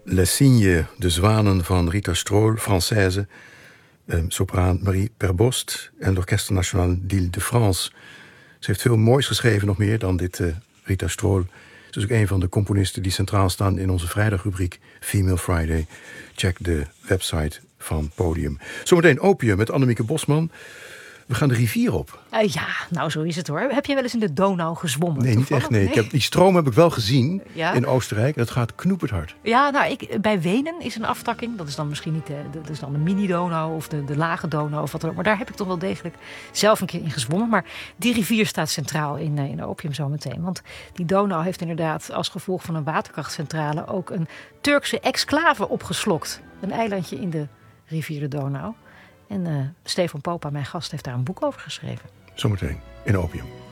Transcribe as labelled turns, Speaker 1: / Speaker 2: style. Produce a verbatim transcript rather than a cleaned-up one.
Speaker 1: Les Cygnes, de zwanen van Rita Strohl, Française. Uh, sopraan Marie Perbost en het Orchestre National d'Île-de-France. Ze heeft veel moois geschreven, nog meer dan dit uh, Rita Strohl. Ze is ook een van de componisten die centraal staan in onze vrijdagrubriek Female Friday. Check de website van Podium. Zometeen Opium met Annemieke Bosman. We gaan de rivier op.
Speaker 2: Uh, ja, nou zo is het hoor. Heb je wel eens in de Donau gezwommen?
Speaker 1: Nee, niet echt. Nee. Nee. Ik heb, die stroom heb ik wel gezien
Speaker 2: ja?
Speaker 1: in Oostenrijk. En dat gaat knoeperd hard.
Speaker 2: Ja, nou, ik, bij Wenen is een aftakking. Dat is dan misschien niet de, de, dat is dan de mini-Donau of de, de lage Donau of wat dan ook. Maar daar heb ik toch wel degelijk zelf een keer in gezwommen. Maar die rivier staat centraal in, in Opium zometeen. Want die Donau heeft inderdaad als gevolg van een waterkrachtcentrale ook een Turkse exclave opgeslokt. Een eilandje in de rivier de Donau. En uh, Stefan Popa, mijn gast, heeft daar een boek over geschreven.
Speaker 1: Zometeen in Opium.